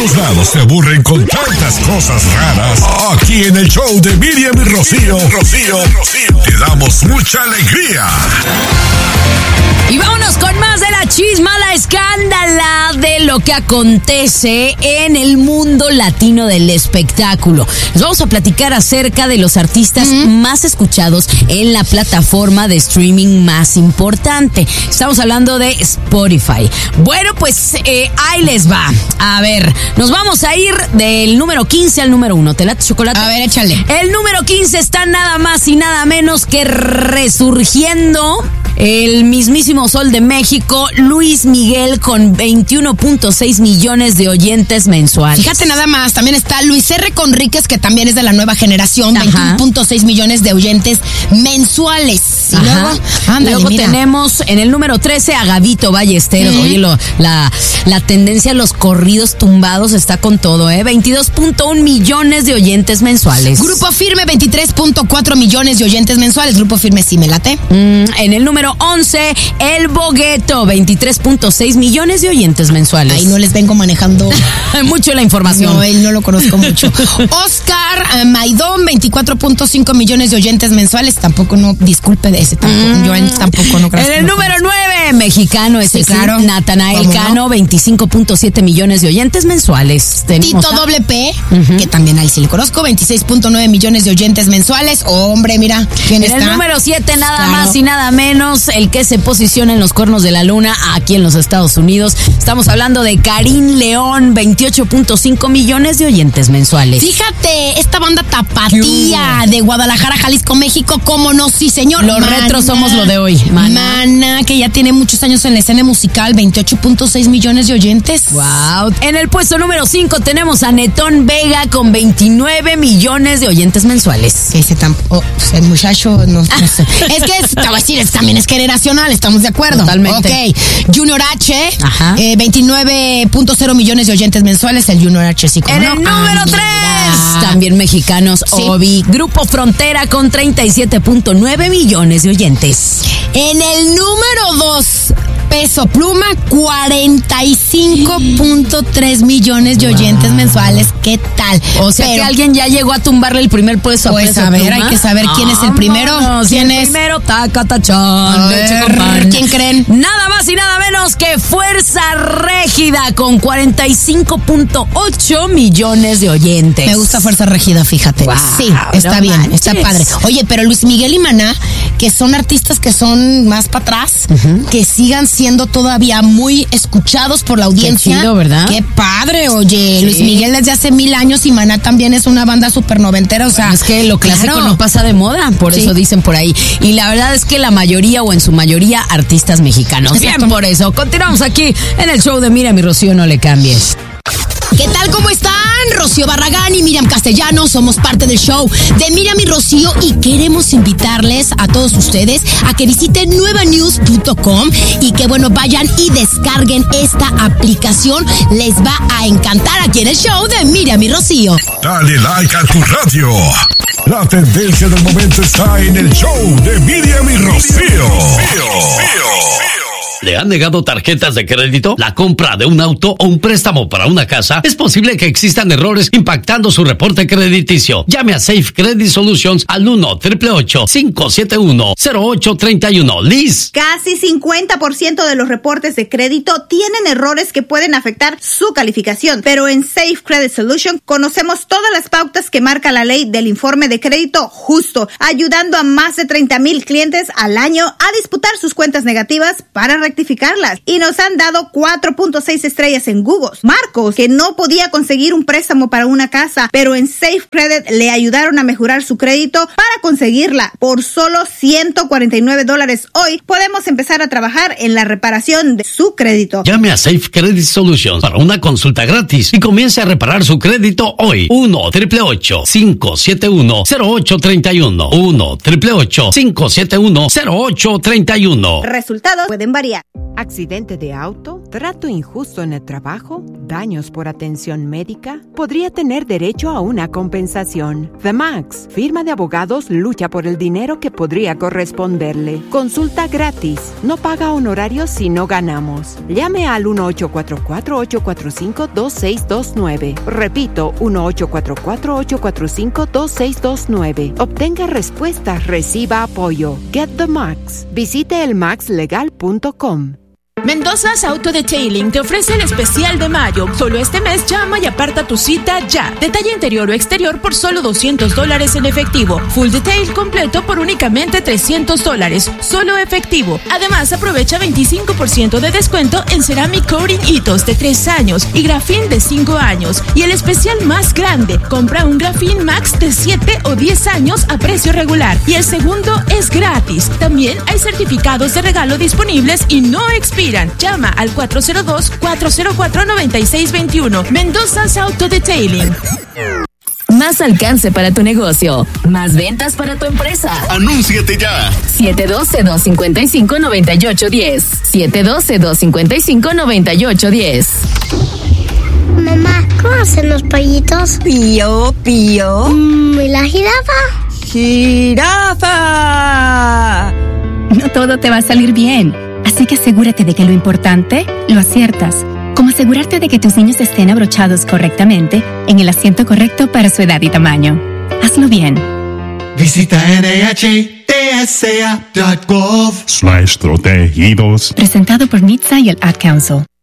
todos lados se aburren con tantas cosas raras. Aquí en el show de Miriam y Rocío, te damos mucha alegría. Y vámonos con más de la chisma, la escándala de lo que acontece en el mundo latino del espectáculo. Les vamos a platicar acerca de los artistas más escuchados en la plataforma de streaming más importante. Estamos hablando de Spotify. Bueno, pues ahí les va. A ver, nos vamos a ir del número 15 al número 1. ¿Te late, chocolate? A ver, échale. El número 15 está nada más y nada menos que resurgiendo el mismísimo Sol de México, Luis Miguel, con 21.6 millones de oyentes mensuales. Fíjate nada más, también está Luis R. Conríquez, que también es de la nueva generación, 21.6 millones de oyentes mensuales. Y luego, luego tenemos en el número 13 a Gabito Ballesteros. Oye, la tendencia a los corridos tumbados está con todo, 22.1 millones de oyentes mensuales. Grupo Firme, 23.4 millones de oyentes mensuales. Grupo Firme, sí me late. En el número 11, El Bogueto, 23.6 millones de oyentes mensuales. Ahí no les vengo manejando mucho la información. No, él no lo conozco mucho. Oscar Maidón, 24.5 millones de oyentes mensuales. Tampoco, no, disculpe de ese tampoco. Yo tampoco no creo. En el número 9, mexicano, ese sí, claro. Natanael Cano, 25.7 millones de oyentes mensuales. Tito WP, que también ahí sí le conozco, 26.9 millones de oyentes mensuales. Hombre, mira, ¿quién está? En el número 7, nada más y nada menos, el que se posiciona en los cuernos de la luna aquí en los Estados Unidos. Estamos hablando de Karim León, 28.5 millones de oyentes mensuales. Fíjate, esta banda tapatía de Guadalajara, Jalisco, México, cómo no, sí señor. Los retros somos lo de hoy. Mana, que ya tiene muchos años en la escena musical, 28.6 millones de oyentes. Wow. En el puesto número 5 tenemos a Netón Vega con 29 millones de oyentes mensuales. Ese tampoco, el muchacho, no sé. Es que, te voy a decir, también es generacional, estamos de acuerdo. Totalmente. Ok. Junior H, 29.0 millones de oyentes mensuales. El Junior H, sí, como en el número 3, también mexicanos, sí. Obi. Grupo Frontera con 37.9 millones de oyentes. En el número 2, Peso Pluma, 45.3 millones de oyentes mensuales. ¿Qué tal? O sea, que alguien ya llegó a tumbarle el primer puesto a Peso Pluma. Hay que saber quién es el primero. ¿Quién es? Primero, tacatachán. ¿Quién creen? Nada más y nada menos que Fuerza Régida con 45.8 millones de oyentes. Me gusta Fuerza Régida, fíjate. Wow, sí, está bien, está padre. Oye, pero Luis Miguel y Maná, que son artistas que son más para atrás, que sigan siendo todavía muy escuchados por la audiencia. Qué chido, ¿verdad? Qué padre, oye. Sí. Luis Miguel desde hace 1000 años y Maná también es una banda súper noventera, o sea. Es que lo clásico no pasa de moda, por eso dicen por ahí. Y la verdad es que la mayoría, o en su mayoría, artistas mexicanos. Exacto. Bien, por eso. Continuamos aquí en el show de Miriam y Rocío, no le cambies. ¿Qué tal? ¿Cómo están? Rocío Barragán y Miriam Castellanos somos parte del show de Miriam y Rocío y queremos invitarles a todos ustedes a que visiten nuevanews.com y que bueno, vayan y descarguen esta aplicación. Les va a encantar aquí en el show de Miriam y Rocío. Dale like a tu radio. La tendencia del momento está en el show de Miriam y Rocío. ¿Le han negado tarjetas de crédito? ¿La compra de un auto o un préstamo para una casa? Es posible que existan errores impactando su reporte crediticio. Llame a Safe Credit Solutions al 1-888-571-0831. Liz. Casi 50% de los reportes de crédito tienen errores que pueden afectar su calificación. Pero en Safe Credit Solutions conocemos todas las pautas que marca la ley del informe de crédito justo, ayudando a más de 30,000 clientes al año a disputar sus cuentas negativas para rectificarlas, y nos han dado 4.6 estrellas en Google. Marcos, que no podía conseguir un préstamo para una casa, pero en Safe Credit le ayudaron a mejorar su crédito para conseguirla. Por solo $149 hoy podemos empezar a trabajar en la reparación de su crédito. Llame a Safe Credit Solutions para una consulta gratis y comience a reparar su crédito hoy. 1-888-571-0831. 1-888-571-0831. Resultados pueden variar. Accidente de auto, trato injusto en el trabajo, daños por atención médica, podría tener derecho a una compensación. The Max, firma de abogados, lucha por el dinero que podría corresponderle. Consulta gratis. No paga honorarios si no ganamos. Llame al 1-844-845-2629. Repito, 1-844-845-2629. Obtenga respuestas, reciba apoyo. Get the Max. Visite elmaxlegal.com. Mendoza's Auto Detailing te ofrece el especial de mayo. Solo este mes llama y aparta tu cita ya. Detalle interior o exterior por solo $200 en efectivo. Full detail completo por únicamente $300. Solo efectivo. Además, aprovecha 25% de descuento en Ceramic Coating Hitos de 3 años y Grafin de 5 años. Y el especial más grande, compra un Grafin Max de 7 o 10 años a precio regular. Y el segundo es gratis. También hay certificados de regalo disponibles y no expiran. Llama al 402-404-9621. Mendoza's Auto Detailing. Más alcance para tu negocio. Más ventas para tu empresa. ¡Anúnciate ya! 712-255-9810. 712-255-9810. Mamá, ¿cómo hacen los pollitos? Pío, pío. ¿Y la jirafa? ¡Jirafa! No todo te va a salir bien. Así que asegúrate de que lo importante lo aciertas, como asegurarte de que tus niños estén abrochados correctamente en el asiento correcto para su edad y tamaño. Hazlo bien. Visita NHTSA.gov/protegidos. Presentado por NHTSA y el Ad Council.